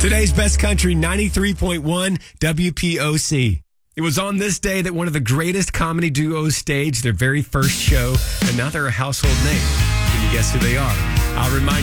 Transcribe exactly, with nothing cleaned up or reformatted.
Today's best country, ninety-three point one W P O C. It was on this day that one of the greatest comedy duos staged their very first show, and now they're a household name. Can you guess who they are? I'll remind you.